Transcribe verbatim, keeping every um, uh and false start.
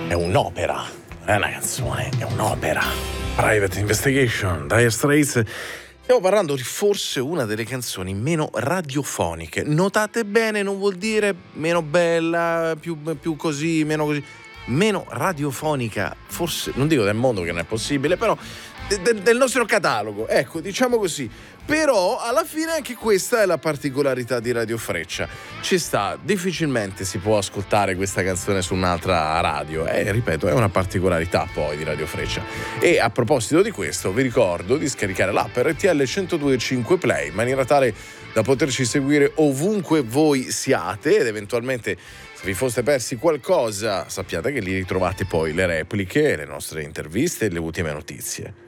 è un'opera, non è una canzone, è un'opera. Private Investigation, Dire Straits. Stiamo parlando di forse una delle canzoni meno radiofoniche. Notate bene, non vuol dire meno bella, più, più così, meno così. Meno radiofonica, forse, non dico del mondo che non è possibile, però de, de, del nostro catalogo, ecco, diciamo così. Però alla fine anche questa è la particolarità di Radio Freccia. Ci sta, difficilmente si può ascoltare questa canzone su un'altra radio, e eh, ripeto, è una particolarità poi di Radio Freccia. E a proposito di questo vi ricordo di scaricare l'app R T L centodue e cinque Play in maniera tale da poterci seguire ovunque voi siate, ed eventualmente se vi foste persi qualcosa sappiate che lì ritrovate poi le repliche, le nostre interviste e le ultime notizie.